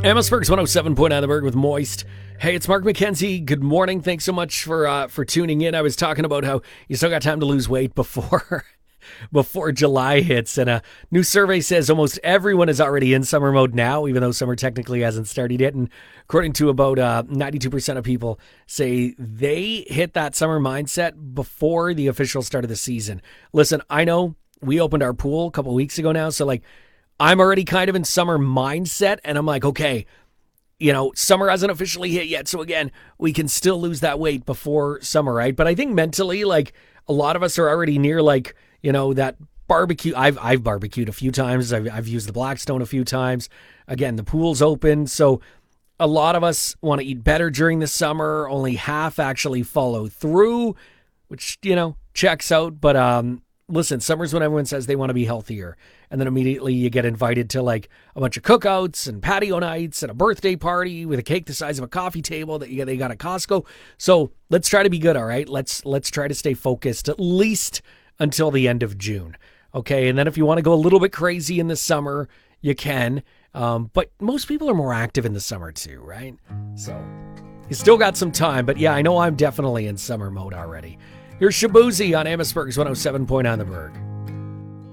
Amherstburg's 107.9 The Berg with Moist. Hey, it's Mark McKenzie. Good morning. Thanks so much for tuning in. I was talking about how you still got time to lose weight before July hits, and a new survey says almost everyone is already in summer mode now, even though summer technically hasn't started yet. And according to about 92% of people say they hit that summer mindset before the official start of the season. Listen, I know we opened our pool a couple weeks ago now, so I'm already kind of in summer mindset, and I'm like, okay, summer hasn't officially hit yet, so again, we can still lose that weight before summer, right? But I think mentally, a lot of us are already near, that barbecue. I've barbecued a few times. I've used the Blackstone a few times. Again, the pool's open, so a lot of us want to eat better during the summer. Only half actually follow through, which, checks out, but listen, summer's when everyone says they want to be healthier. And then immediately you get invited to a bunch of cookouts and patio nights and a birthday party with a cake the size of a coffee table that they got at Costco. So let's try to be good, all right? Let's try to stay focused at least until the end of June. Okay, and then if you want to go a little bit crazy in the summer, you can. But most people are more active in the summer too, right? So you still got some time. But yeah, I know I'm definitely in summer mode already. Here's Shabuzi on Amherstburg's 107.9 The Berg.